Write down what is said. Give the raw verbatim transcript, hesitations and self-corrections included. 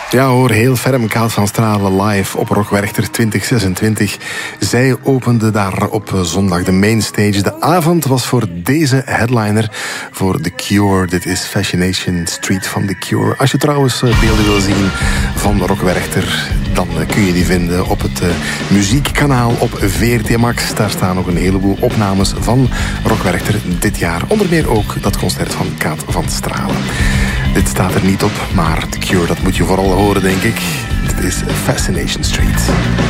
Ja hoor, heel ferm. Kaat van Stralen live op Rock Werchter twintig zesentwintig. Zij opende daar op zondag de mainstage. De avond was voor deze headliner, voor The Cure. Dit is Fascination Street van The Cure. Als je trouwens beelden wil zien van Rock Werchter, dan kun je die vinden op het uh, muziekkanaal op V R T Max. Daar staan nog een heleboel opnames van Rock Werchter dit jaar. Onder meer ook dat concert van Kaat van Stralen. Dit staat er niet op, maar The Cure, dat moet je vooral horen, denk ik. Dit is Fascination Street.